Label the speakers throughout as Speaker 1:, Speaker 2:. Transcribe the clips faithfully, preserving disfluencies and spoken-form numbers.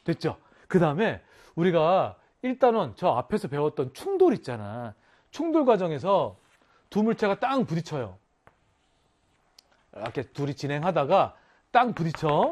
Speaker 1: 됐죠? 그 다음에 우리가 일단은 저 앞에서 배웠던 충돌 있잖아. 충돌 과정에서 두 물체가 땅 부딪혀요. 이렇게 둘이 진행하다가 땅 부딪혀.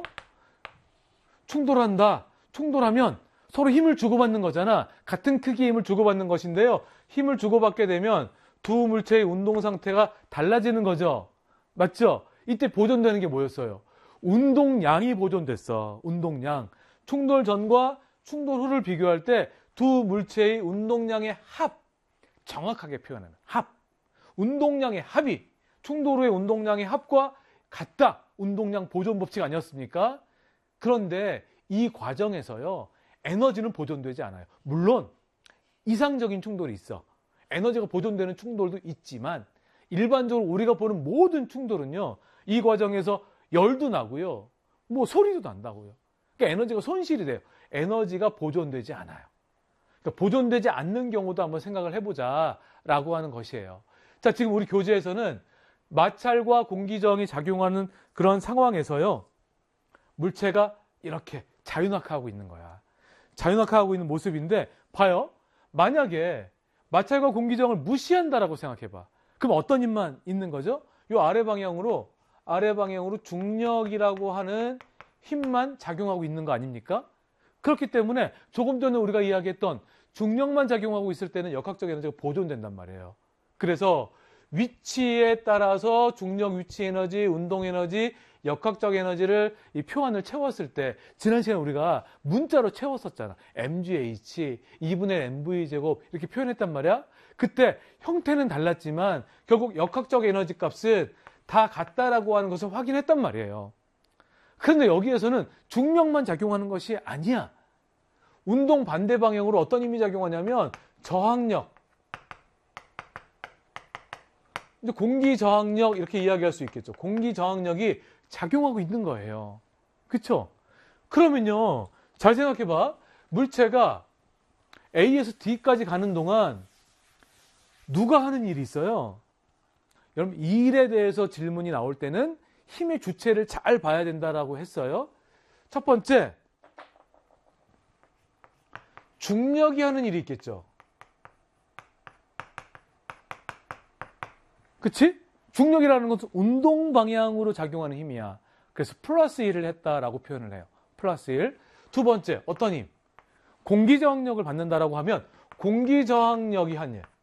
Speaker 1: 충돌한다. 충돌하면 서로 힘을 주고받는 거잖아. 같은 크기의 힘을 주고받는 것인데요. 힘을 주고받게 되면 두 물체의 운동 상태가 달라지는 거죠. 맞죠? 이때 보존되는 게 뭐였어요? 운동량이 보존됐어. 운동량. 충돌 전과 충돌 후를 비교할 때 두 물체의 운동량의 합, 정확하게 표현하는 합. 운동량의 합이 충돌 후의 운동량의 합과 같다. 운동량 보존 법칙 아니었습니까? 그런데 이 과정에서요, 에너지는 보존되지 않아요. 물론 이상적인 충돌이 있어. 에너지가 보존되는 충돌도 있지만 일반적으로 우리가 보는 모든 충돌은요, 이 과정에서 열도 나고요, 뭐 소리도 난다고요. 그러니까 에너지가 손실이 돼요. 에너지가 보존되지 않아요. 그러니까 보존되지 않는 경우도 한번 생각을 해보자라고 하는 것이에요. 자, 지금 우리 교재에서는 마찰과 공기저항이 작용하는 그런 상황에서요, 물체가 이렇게 자유낙하하고 있는 거야. 자유낙하하고 있는 모습인데, 봐요. 만약에 마찰과 공기저항을 무시한다라고 생각해봐. 그럼 어떤 힘만 있는 거죠? 이 아래 방향으로, 아래 방향으로 중력이라고 하는 힘만 작용하고 있는 거 아닙니까? 그렇기 때문에 조금 전에 우리가 이야기했던 중력만 작용하고 있을 때는 역학적 에너지가 보존된단 말이에요. 그래서 위치에 따라서 중력 위치 에너지, 운동 에너지, 역학적 에너지를 이 표안을 채웠을 때, 지난 시간에 우리가 문자로 채웠었잖아. 엠지에이치, 이분의 엠브이 제곱 이렇게 표현했단 말이야. 그때 형태는 달랐지만 결국 역학적 에너지 값은 다 같다라고 하는 것을 확인했단 말이에요. 그런데 여기에서는 중력만 작용하는 것이 아니야. 운동 반대 방향으로 어떤 힘이 작용하냐면 저항력, 이제 공기 저항력 이렇게 이야기할 수 있겠죠. 공기 저항력이 작용하고 있는 거예요. 그쵸? 그러면요, 잘 생각해봐. 물체가 A에서 D까지 가는 동안 누가 하는 일이 있어요? 여러분, 이 일에 대해서 질문이 나올 때는 힘의 주체를 잘 봐야 된다라고 했어요. 첫 번째, 중력이 하는 일이 있겠죠. 그치? 중력이라는 것은 운동 방향으로 작용하는 힘이야. 그래서 플러스 일을 했다라고 표현을 해요. 플러스 일. 두 번째, 어떤 힘? 공기저항력을 받는다라고 하면 공기저항력이 한 일.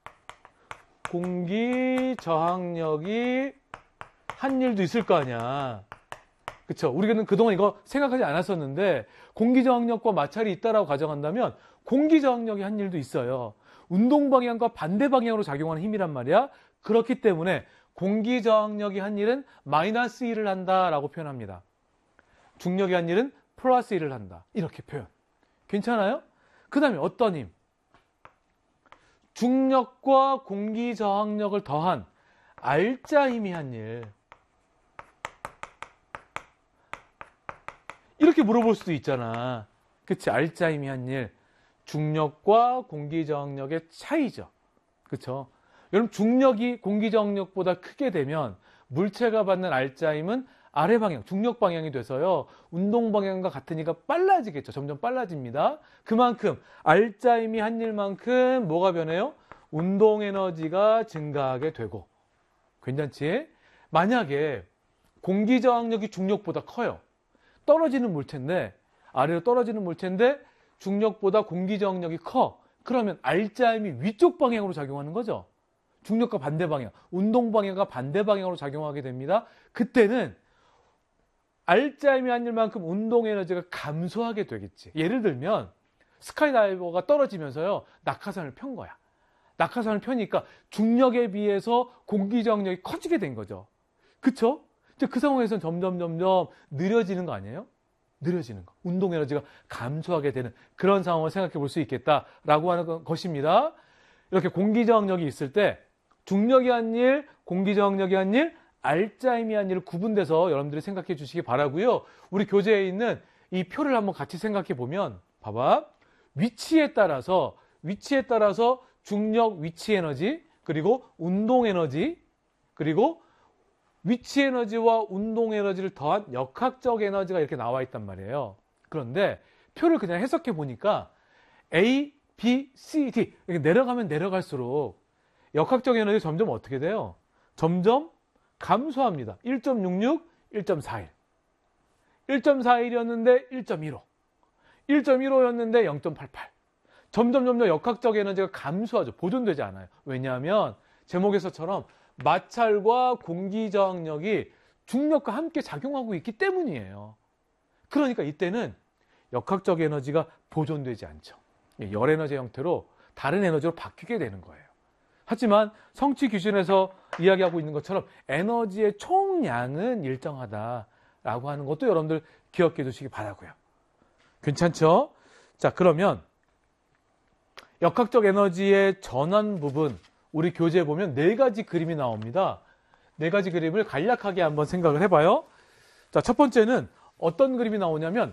Speaker 1: 공기저항력이 한 일도 있을 거 아니야. 그쵸? 우리는 그동안 이거 생각하지 않았었는데 공기저항력과 마찰이 있다라고 가정한다면 공기저항력이 한 일도 있어요. 운동 방향과 반대 방향으로 작용하는 힘이란 말이야. 그렇기 때문에 공기저항력이 한 일은 마이너스 일을 한다라고 표현합니다. 중력이 한 일은 플러스 일을 한다. 이렇게 표현. 괜찮아요? 그 다음에 어떤 힘? 중력과 공기저항력을 더한 알자 힘이 한 일. 이렇게 물어볼 수도 있잖아. 그치? 알자 힘이 한 일. 중력과 공기저항력의 차이죠. 그쵸? 여러분, 중력이 공기저항력보다 크게 되면 물체가 받는 알자 힘은 아래 방향, 중력 방향이 돼서요, 운동 방향과 같으니까 빨라지겠죠. 점점 빨라집니다. 그만큼 알자 힘이 한 일만큼 뭐가 변해요? 운동 에너지가 증가하게 되고. 괜찮지? 만약에 공기저항력이 중력보다 커요. 떨어지는 물체인데, 아래로 떨어지는 물체인데 중력보다 공기저항력이 커. 그러면 알자 힘이 위쪽 방향으로 작용하는 거죠. 중력과 반대 방향, 운동 방향과 반대 방향으로 작용하게 됩니다. 그때는 알자 힘이 한 일만큼 운동 에너지가 감소하게 되겠지. 예를 들면 스카이다이버가 떨어지면서요, 낙하산을 편 거야. 낙하산을 펴니까 중력에 비해서 공기저항력이 커지게 된 거죠. 그쵸? 그 상황에서는 점점 점점 느려지는 거 아니에요? 느려지는 거. 운동 에너지가 감소하게 되는 그런 상황을 생각해 볼 수 있겠다라고 하는 것입니다. 이렇게 공기저항력이 있을 때 중력이 한 일, 공기저항력이 한 일, 알자 힘이 한 일을 구분돼서 여러분들이 생각해 주시기 바라고요. 우리 교재에 있는 이 표를 한번 같이 생각해 보면, 봐봐. 위치에 따라서 위치에 따라서 중력 위치 에너지, 그리고 운동 에너지, 그리고 위치 에너지와 운동 에너지를 더한 역학적 에너지가 이렇게 나와 있단 말이에요. 그런데 표를 그냥 해석해 보니까 A, B, C, D 이렇게 내려가면 내려갈수록 역학적 에너지 점점 어떻게 돼요? 점점 감소합니다. 일 점 육육, 일 점 사일. 일 점 사일이었는데 일 점 일오. 일 점 일오였는데 영 점 팔팔. 점점 점점 역학적 에너지가 감소하죠. 보존되지 않아요. 왜냐하면 제목에서처럼 마찰과 공기 저항력이 중력과 함께 작용하고 있기 때문이에요. 그러니까 이때는 역학적 에너지가 보존되지 않죠. 열 에너지 형태로 다른 에너지로 바뀌게 되는 거예요. 하지만 성취 기준에서 이야기하고 있는 것처럼 에너지의 총량은 일정하다라고 하는 것도 여러분들 기억해 두시기 바라고요. 괜찮죠? 자, 그러면 역학적 에너지의 전환 부분, 우리 교재에 보면 네 가지 그림이 나옵니다. 네 가지 그림을 간략하게 한번 생각을 해봐요. 자, 첫 번째는 어떤 그림이 나오냐면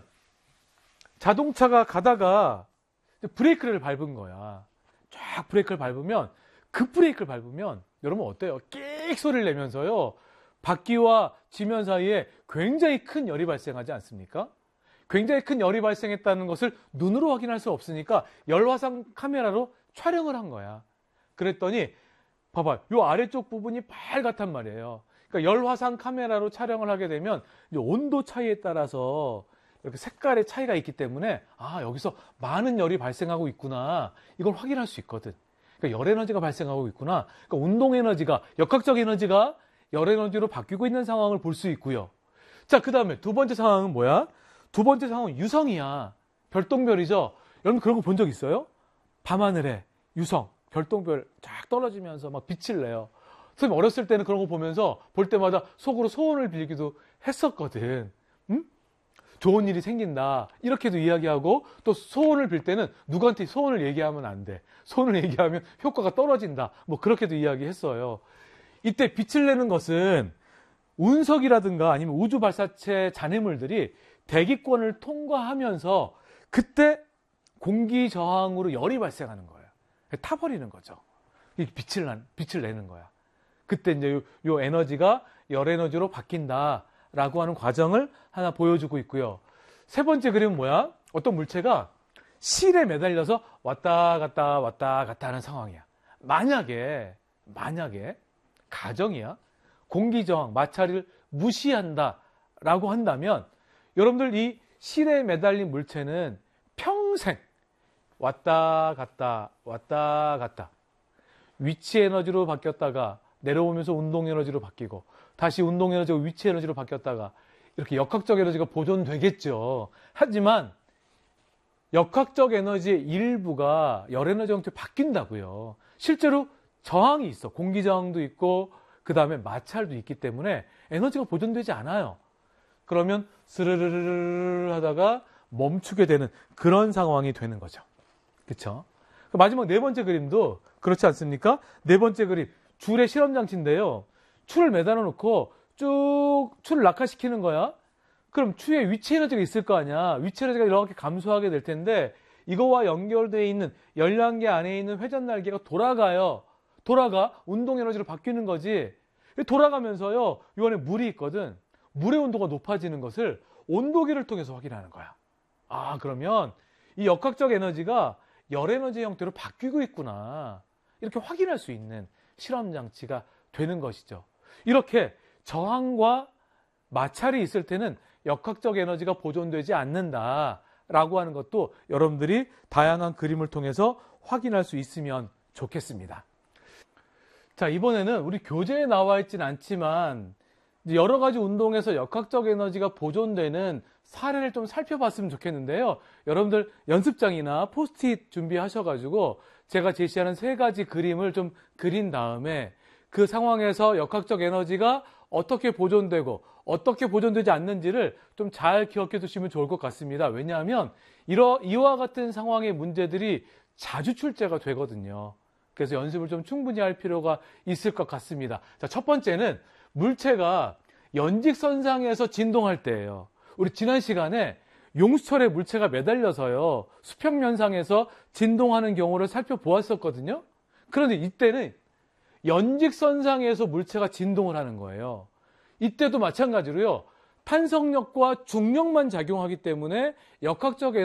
Speaker 1: 자동차가 가다가 브레이크를 밟은 거야. 쫙 브레이크를 밟으면 급 브레이크를 밟으면 여러분 어때요? 끽 소리를 내면서요. 바퀴와 지면 사이에 굉장히 큰 열이 발생하지 않습니까? 굉장히 큰 열이 발생했다는 것을 눈으로 확인할 수 없으니까 열화상 카메라로 촬영을 한 거야. 그랬더니 봐봐, 요 아래쪽 부분이 빨갛단 말이에요. 그러니까 열화상 카메라로 촬영을 하게 되면 온도 차이에 따라서 이렇게 색깔의 차이가 있기 때문에 아, 여기서 많은 열이 발생하고 있구나, 이걸 확인할 수 있거든. 그러니까 열 에너지가 발생하고 있구나. 그러니까 운동 에너지가, 역학적 에너지가 열 에너지로 바뀌고 있는 상황을 볼 수 있고요. 자, 그 다음에 두 번째 상황은 뭐야? 두 번째 상황은 유성이야. 별똥별이죠. 여러분 그런 거 본 적 있어요? 밤하늘에 유성, 별똥별 쫙 떨어지면서 막 빛을 내요. 선생님 어렸을 때는 그런 거 보면서 볼 때마다 속으로 소원을 빌기도 했었거든. 응? 좋은 일이 생긴다, 이렇게도 이야기하고, 또 소원을 빌 때는 누구한테 소원을 얘기하면 안 돼. 소원을 얘기하면 효과가 떨어진다, 뭐 그렇게도 이야기했어요. 이때 빛을 내는 것은 운석이라든가 아니면 우주 발사체 잔해물들이 대기권을 통과하면서 그때 공기 저항으로 열이 발생하는 거예요. 타버리는 거죠. 빛을, 난, 빛을 내는 거야. 그때 이제 요, 요 에너지가 열 에너지로 바뀐다라고 하는 과정을 하나 보여주고 있고요. 세 번째 그림은 뭐야? 어떤 물체가 실에 매달려서 왔다 갔다 왔다 갔다 하는 상황이야. 만약에, 만약에, 가정이야. 공기 저항, 마찰을 무시한다라고 한다면 여러분들 이 실에 매달린 물체는 평생 왔다 갔다 왔다 갔다 위치 에너지로 바뀌었다가 내려오면서 운동 에너지로 바뀌고 다시 운동 에너지가 위치 에너지로 바뀌었다가 이렇게 역학적 에너지가 보존되겠죠. 하지만 역학적 에너지의 일부가 열 에너지 형태로 바뀐다고요. 실제로 저항이 있어. 공기 저항도 있고 그 다음에 마찰도 있기 때문에 에너지가 보존되지 않아요. 그러면 스르르르르 하다가 멈추게 되는 그런 상황이 되는 거죠. 그렇죠? 마지막 네 번째 그림도 그렇지 않습니까? 네 번째 그림, 줄의 실험 장치인데요. 추를 매달아 놓고 쭉 추를 낙하시키는 거야. 그럼 추에 위치 에너지가 있을 거 아니야. 위치 에너지가 이렇게 감소하게 될 텐데 이거와 연결되어 있는 열량계 안에 있는 회전 날개가 돌아가요. 돌아가 운동 에너지로 바뀌는 거지. 돌아가면서요, 이 안에 물이 있거든. 물의 온도가 높아지는 것을 온도계를 통해서 확인하는 거야. 아, 그러면 이 역학적 에너지가 열 에너지 형태로 바뀌고 있구나, 이렇게 확인할 수 있는 실험 장치가 되는 것이죠. 이렇게 저항과 마찰이 있을 때는 역학적 에너지가 보존되지 않는다라고 하는 것도 여러분들이 다양한 그림을 통해서 확인할 수 있으면 좋겠습니다. 자, 이번에는 우리 교재에 나와 있진 않지만 여러 가지 운동에서 역학적 에너지가 보존되는 사례를 좀 살펴봤으면 좋겠는데요. 여러분들 연습장이나 포스트잇 준비하셔가지고 제가 제시하는 세 가지 그림을 좀 그린 다음에 그 상황에서 역학적 에너지가 어떻게 보존되고 어떻게 보존되지 않는지를 좀 잘 기억해 두시면 좋을 것 같습니다. 왜냐하면 이러, 이와 같은 상황의 문제들이 자주 출제가 되거든요. 그래서 연습을 좀 충분히 할 필요가 있을 것 같습니다. 자, 첫 번째는 물체가 연직선상에서 진동할 때예요. 우리 지난 시간에 용수철에 물체가 매달려서요, 수평면상에서 진동하는 경우를 살펴보았었거든요. 그런데 이때는 연직선상에서 물체가 진동을 하는 거예요. 이때도 마찬가지로요, 탄성력과 중력만 작용하기 때문에 역학적 에너지